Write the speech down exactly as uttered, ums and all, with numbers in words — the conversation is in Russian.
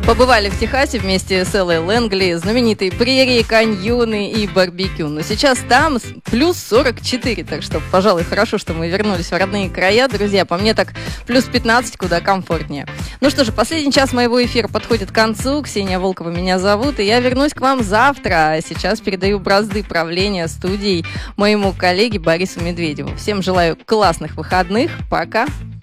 Побывали в Техасе вместе с Эллой Лэнгли, знаменитые прерии, каньоны и барбекю. Но сейчас там плюс сорок четыре, так что, пожалуй, хорошо, что мы вернулись в родные края. Друзья, по мне так плюс пятнадцать, куда комфортнее. Ну что же, последний час моего эфира подходит к концу. Ксения Волкова меня зовут, и я вернусь к вам завтра. А сейчас передаю бразды правления студией моему коллеге Борису Медведеву. Всем желаю классных выходных. Пока!